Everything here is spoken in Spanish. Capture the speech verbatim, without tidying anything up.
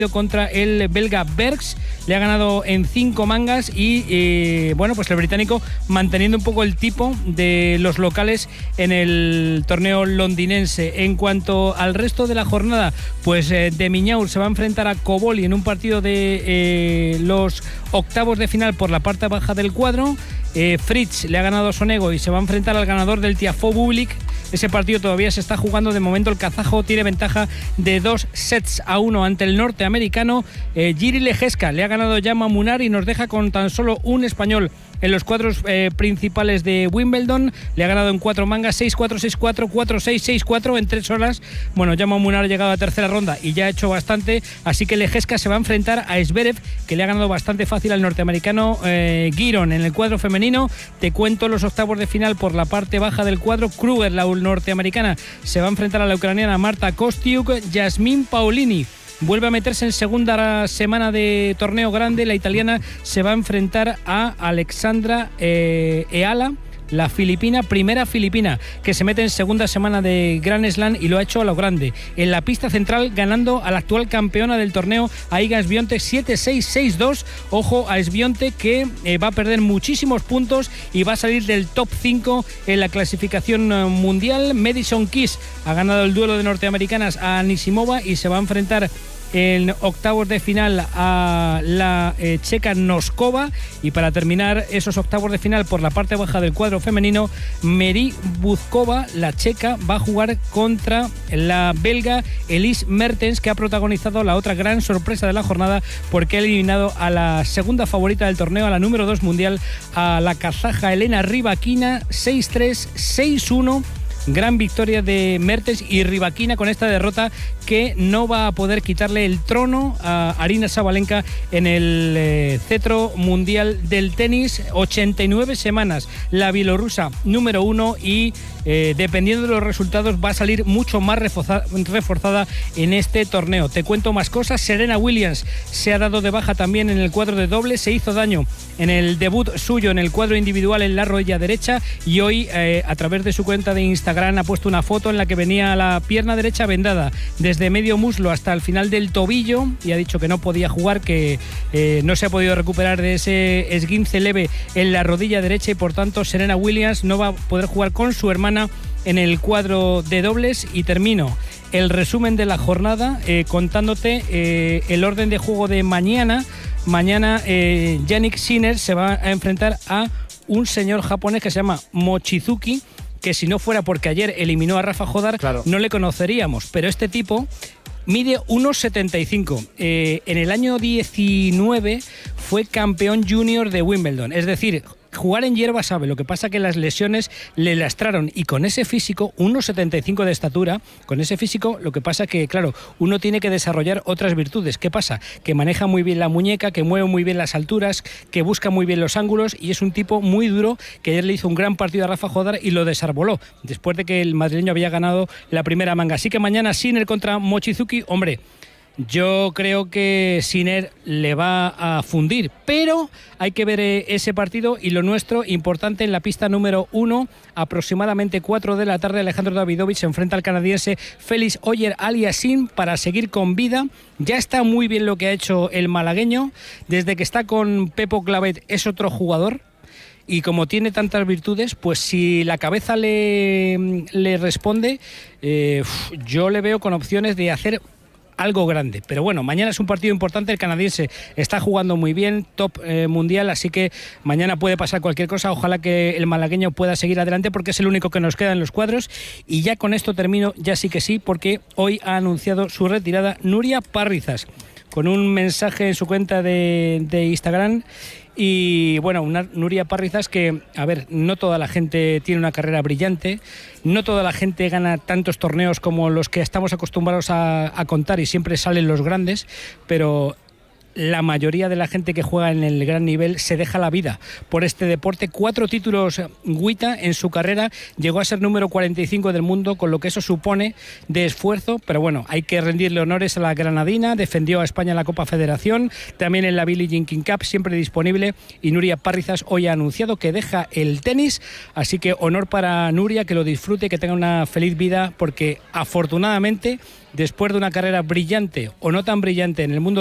contra el belga Bergs, le ha ganado en cinco mangas y eh, bueno, pues el británico manteniendo un poco el tipo de los locales en el torneo londinense. En cuanto al resto de la jornada, pues eh, de Miñaur se va a enfrentar a Koboli en un partido de eh, los octavos de final por la parte baja del cuadro. Eh, Fritz le ha ganado a Sonego y se va a enfrentar al ganador del Tiafoe Bublik. Ese partido todavía se está jugando. De momento el kazajo tiene ventaja de dos sets a uno ante el norteamericano. eh, Jiri Lejeska le ha ganado Jaume Munar y nos deja con tan solo un español en los cuadros eh, principales de Wimbledon. Le ha ganado en cuatro mangas, seis cuatro, seis cuatro, cuatro seis, seis cuatro en tres horas. Bueno, Jaume Munar ha llegado a tercera ronda y ya ha hecho bastante, así que Lejeska se va a enfrentar a Zverev, que le ha ganado bastante fácil al norteamericano eh, Giron. En el cuadro femenino te cuento los octavos de final por la parte baja del cuadro. Kruger, la norteamericana, se va a enfrentar a la ucraniana Marta Kostiuk. Yasmin Paolini vuelve a meterse en segunda semana de torneo grande. La italiana se va a enfrentar a Alexandra eh, Eala, la filipina, primera filipina que se mete en segunda semana de Grand Slam, y lo ha hecho a lo grande. En la pista central, ganando a la actual campeona del torneo, a Iga Swiatek, siete seis, seis dos. Ojo a Swiatek, que eh, va a perder muchísimos puntos y va a salir del top cinco en la clasificación mundial. Madison Keys ha ganado el duelo de norteamericanas a Anisimova y se va a enfrentar en octavos de final a la eh, checa Noskova. Y para terminar esos octavos de final por la parte baja del cuadro femenino, Mary Buzkova, la checa, va a jugar contra la belga Elise Mertens, que ha protagonizado la otra gran sorpresa de la jornada, porque ha eliminado a la segunda favorita del torneo, a la número dos mundial, a la kazaja Elena Rybakina, seis tres, seis uno. Gran victoria de Mertens y Rybakina con esta derrota, que no va a poder quitarle el trono a Aryna Sabalenka en el eh, cetro mundial del tenis. ochenta y nueve semanas la bielorrusa número uno, y eh, dependiendo de los resultados va a salir mucho más reforzada, reforzada en este torneo. Te cuento más cosas. Serena Williams se ha dado de baja también en el cuadro de dobles, se hizo daño en el debut suyo en el cuadro individual en la rodilla derecha, y hoy eh, a través de su cuenta de Instagram ha puesto una foto en la que venía la pierna derecha vendada desde medio muslo hasta el final del tobillo, y ha dicho que no podía jugar, que eh, no se ha podido recuperar de ese esguince leve en la rodilla derecha, y por tanto Serena Williams no va a poder jugar con su hermana en el cuadro de dobles. Y termino el resumen de la jornada eh, contándote eh, el orden de juego de mañana. Mañana eh, Jannik Sinner se va a enfrentar a un señor japonés que se llama Mochizuki, que si no fuera porque ayer eliminó a Rafa Jodar, claro, no le conoceríamos. Pero este tipo mide uno setenta y cinco. Eh, en el año diecinueve fue campeón junior de Wimbledon. Es decir, jugar en hierba sabe. Lo que pasa que las lesiones le lastraron, y con ese físico, uno setenta y cinco de estatura, con ese físico, lo que pasa que, claro, uno tiene que desarrollar otras virtudes. ¿Qué pasa? Que maneja muy bien la muñeca, que mueve muy bien las alturas, que busca muy bien los ángulos, y es un tipo muy duro, que ayer le hizo un gran partido a Rafa Jodar y lo desarboló, después de que el madrileño había ganado la primera manga. Así que mañana Sinner contra Mochizuki. Hombre, yo creo que Sinner le va a fundir, pero hay que ver ese partido. Y lo nuestro, importante en la pista número uno, aproximadamente cuatro de la tarde, Alejandro Davidovich se enfrenta al canadiense Félix Auger-Aliassime para seguir con vida. Ya está muy bien lo que ha hecho el malagueño. Desde que está con Pepo Clavet es otro jugador. Y como tiene tantas virtudes, pues si la cabeza le, le responde, eh, yo le veo con opciones de hacer algo grande. Pero bueno, mañana es un partido importante. El canadiense está jugando muy bien, top eh, mundial, así que mañana puede pasar cualquier cosa. Ojalá que el malagueño pueda seguir adelante, porque es el único que nos queda en los cuadros. Y ya con esto termino, ya sí que sí, porque hoy ha anunciado su retirada Nuria Parrizas, con un mensaje en su cuenta de, de Instagram. Y bueno, una Nuria Parrizas que, a ver, no toda la gente tiene una carrera brillante, no toda la gente gana tantos torneos como los que estamos acostumbrados a, a contar, y siempre salen los grandes, pero la mayoría de la gente que juega en el gran nivel se deja la vida por este deporte. Cuatro títulos Guita en su carrera, llegó a ser número cuarenta y cinco del mundo, con lo que eso supone de esfuerzo, pero bueno, hay que rendirle honores a la granadina. Defendió a España en la Copa Federación, también en la Billie Jean King Cup, siempre disponible, y Nuria Parrizas hoy ha anunciado que deja el tenis, así que honor para Nuria, que lo disfrute, que tenga una feliz vida, porque afortunadamente, después de una carrera brillante o no tan brillante en el mundo